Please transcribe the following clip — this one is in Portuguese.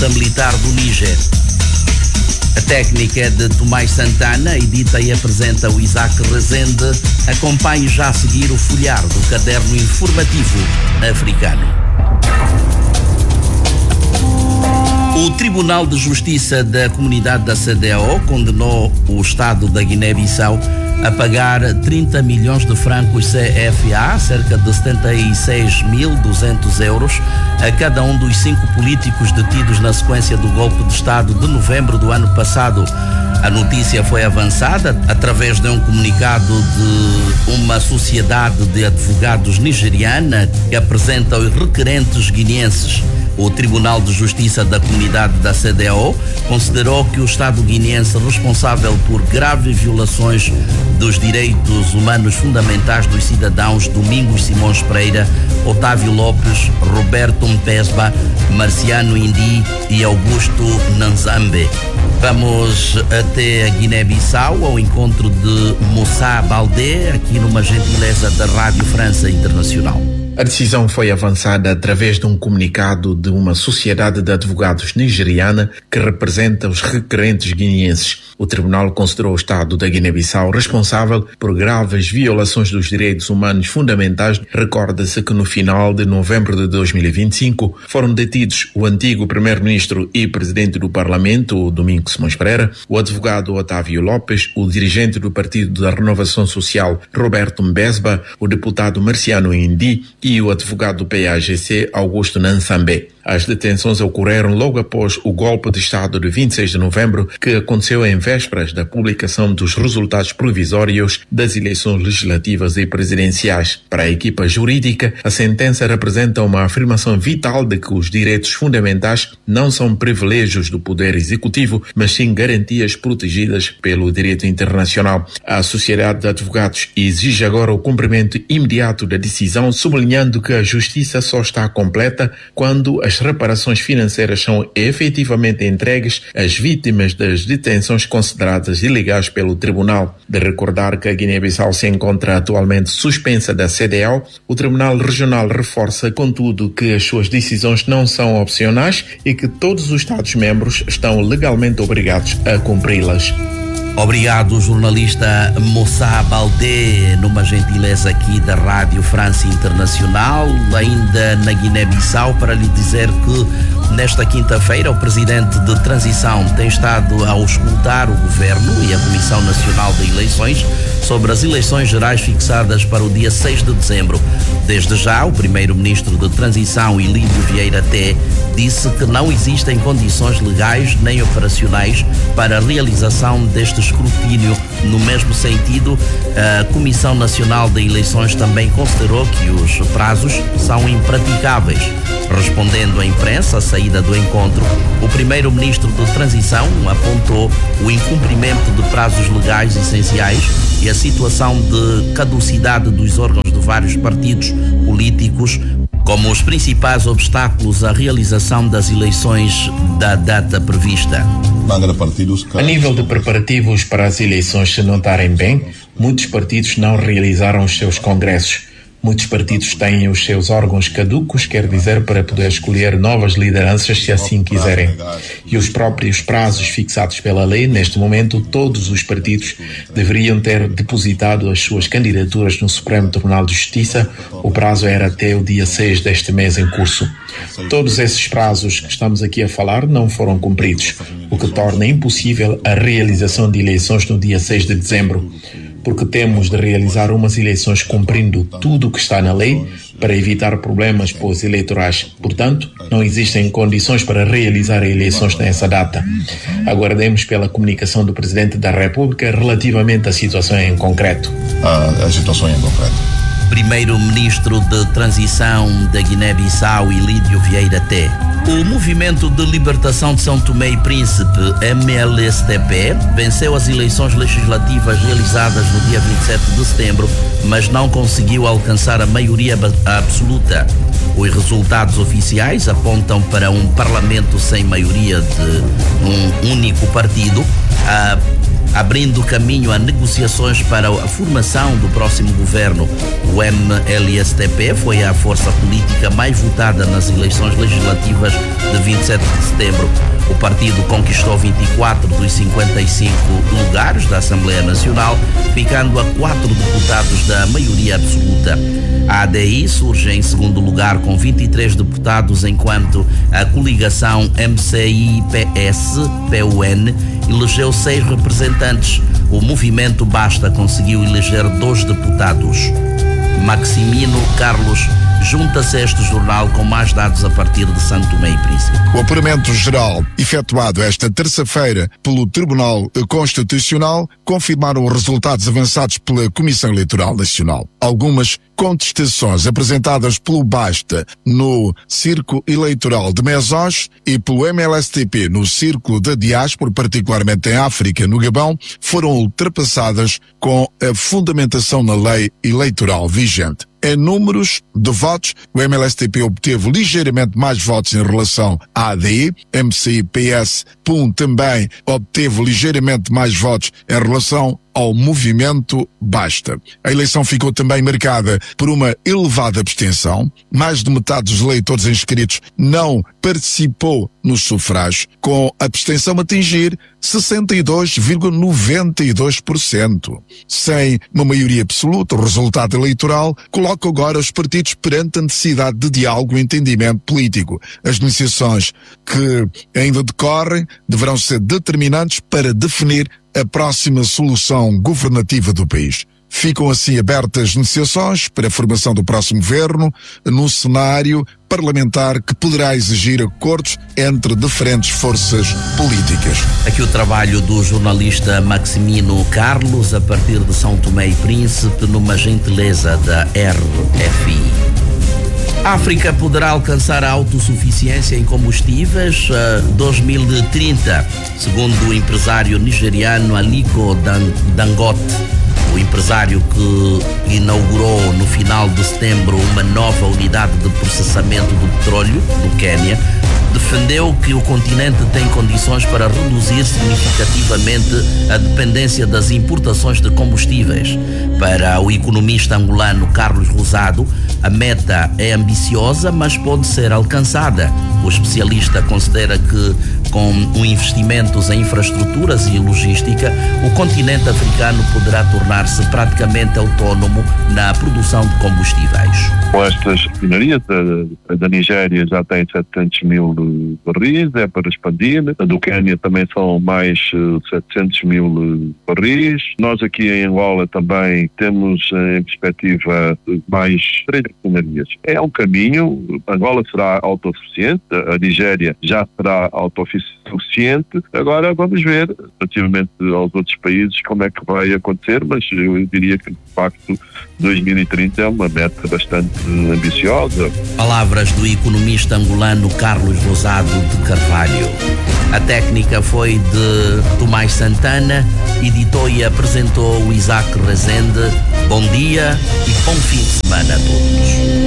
junta militar do Níger. A técnica é de Tomás Santana, edita e apresenta o Isaac Rezende. Acompanhe já a seguir o folhear do caderno informativo africano. O Tribunal de Justiça da Comunidade da CEDEAO condenou o Estado da Guiné-Bissau a pagar 30 milhões de francos CFA, cerca de 76.200 euros, a cada um dos 5 políticos detidos na sequência do golpe de Estado de novembro do ano passado. A notícia foi avançada através de um comunicado de uma sociedade de advogados nigeriana que apresenta os requerentes guineenses. O Tribunal de Justiça da Comunidade da CEDEAO considerou que o Estado guineense responsável por graves violações dos direitos humanos fundamentais dos cidadãos Domingos Simões Pereira, Otávio Lopes, Roberto Mpesba, Marciano Indi e Augusto Nanzambe. Vamos até a Guiné-Bissau ao encontro de Moussa Baldé, aqui numa gentileza da Rádio França Internacional. A decisão foi avançada através de um comunicado de uma sociedade de advogados nigeriana que representa os requerentes guineenses. O tribunal considerou o Estado da Guiné-Bissau responsável por graves violações dos direitos humanos fundamentais. Recorda-se que no final de novembro de 2025 foram detidos o antigo primeiro-ministro e presidente do Parlamento, o Domingos Simões Pereira, o advogado Otávio Lopes, o dirigente do Partido da Renovação Social, Roberto Mpesba, o deputado Marciano Indi e o advogado do PAGC, Augusto Nanzambe. As detenções ocorreram logo após o golpe de Estado de 26 de novembro, que aconteceu em vésperas da publicação dos resultados provisórios das eleições legislativas e presidenciais. Para a equipa jurídica, a sentença representa uma afirmação vital de que os direitos fundamentais não são privilégios do poder executivo, mas sim garantias protegidas pelo direito internacional. A Sociedade de Advogados exige agora o cumprimento imediato da decisão, sublinhando que a justiça só está completa quando as reparações financeiras são efetivamente entregues às vítimas das detenções consideradas ilegais pelo tribunal. De recordar que a Guiné-Bissau se encontra atualmente suspensa da CEDEAO, o Tribunal Regional reforça, contudo, que as suas decisões não são opcionais e que todos os Estados-membros estão legalmente obrigados a cumpri-las. Obrigado, jornalista Moussa Baldé, numa gentileza aqui da Rádio França Internacional, ainda na Guiné-Bissau, para lhe dizer que nesta quinta-feira o presidente de transição tem estado a auscultar o governo e a Comissão Nacional de Eleições sobre as eleições gerais fixadas para o dia 6 de dezembro. Desde já, o primeiro-ministro de transição, Ilídio Vieira Té, disse que não existem condições legais nem operacionais para a realização deste escrutínio. No mesmo sentido, a Comissão Nacional de Eleições também considerou que os prazos são impraticáveis. Respondendo à imprensa à saída do encontro, o primeiro-ministro de transição apontou o incumprimento de prazos legais essenciais e a situação de caducidade dos órgãos de vários partidos políticos como os principais obstáculos à realização das eleições da data prevista. A nível de preparativos para as eleições se notarem bem, muitos partidos não realizaram os seus congressos. Muitos partidos têm os seus órgãos caducos, quer dizer, para poder escolher novas lideranças se assim quiserem. E os próprios prazos fixados pela lei, neste momento, todos os partidos deveriam ter depositado as suas candidaturas no Supremo Tribunal de Justiça. O prazo era até o dia 6 deste mês em curso. Todos esses prazos que estamos aqui a falar não foram cumpridos, o que torna impossível a realização de eleições no dia 6 de dezembro. Porque temos de realizar umas eleições cumprindo tudo o que está na lei para evitar problemas pós-eleitorais. Portanto, não existem condições para realizar eleições nessa data. Aguardemos pela comunicação do Presidente da República relativamente à situação em concreto. A situação em concreto. Primeiro-ministro de transição da Guiné-Bissau, Ilídio Vieira Té. O Movimento de Libertação de São Tomé e Príncipe, MLSTP, venceu as eleições legislativas realizadas no dia 27 de setembro, mas não conseguiu alcançar a maioria absoluta. Os resultados oficiais apontam para um parlamento sem maioria de um único partido. A abrindo caminho a negociações para a formação do próximo governo. O MLSTP foi a força política mais votada nas eleições legislativas de 27 de setembro. O partido conquistou 24 dos 55 lugares da Assembleia Nacional, ficando a 4 deputados da maioria absoluta. A ADI surge em segundo lugar com 23 deputados, enquanto a coligação MCI-PS-PUN elegeu 6 representantes. O movimento Basta conseguiu eleger 2 deputados. Maximino Carlos junta-se a este jornal com mais dados a partir de São Tomé e Príncipe. O apuramento geral efetuado esta terça-feira pelo Tribunal Constitucional confirmaram os resultados avançados pela Comissão Eleitoral Nacional. Algumas contestações apresentadas pelo Basta no Círculo Eleitoral de Mesós e pelo MLSTP no Círculo da Diáspora, particularmente em África, no Gabão, foram ultrapassadas com a fundamentação na lei eleitoral vigente. Em números de votos, o MLSTP obteve ligeiramente mais votos em relação à ADI, MCI-PS, PUN também obteve ligeiramente mais votos em relação ao movimento Basta. A eleição ficou também marcada por uma elevada abstenção. Mais de metade dos eleitores inscritos não participou no sufrágio, com a abstenção a atingir 62,92%. Sem uma maioria absoluta, o resultado eleitoral coloca agora os partidos perante a necessidade de diálogo e entendimento político. As negociações que ainda decorrem deverão ser determinantes para definir a próxima solução governativa do país. Ficam assim abertas negociações para a formação do próximo governo num cenário parlamentar que poderá exigir acordos entre diferentes forças políticas. Aqui o trabalho do jornalista Maximino Carlos, a partir de São Tomé e Príncipe, numa gentileza da RFI. A África poderá alcançar a autossuficiência em combustíveis 2030, segundo o empresário nigeriano Aliko Dangote. O empresário que inaugurou no final de setembro uma nova unidade de processamento do petróleo no Quênia, defendeu que o continente tem condições para reduzir significativamente a dependência das importações de combustíveis. Para o economista angolano Carlos Rosado, a meta é ambiciosa, mas pode ser alcançada. O especialista considera que, com investimentos em infraestruturas e logística, o continente africano poderá tornar-se praticamente autónomo na produção de combustíveis. Com estas refinarias, a da Nigéria já tem 700 mil barris, é para expandir. A do Quênia também são mais 700 mil barris. Nós aqui em Angola também temos em perspectiva mais 3 refinarias. É um caminho. Angola será autossuficiente, a Nigéria já será autossuficiente. Agora vamos ver, relativamente aos outros países, como é que vai acontecer, mas eu diria que, de facto, 2030 é uma meta bastante ambiciosa. Palavras do economista angolano Carlos Rosado de Carvalho. A técnica foi de Tomás Santana, editou e apresentou o Isaac Rezende. Bom dia e bom fim de semana a todos.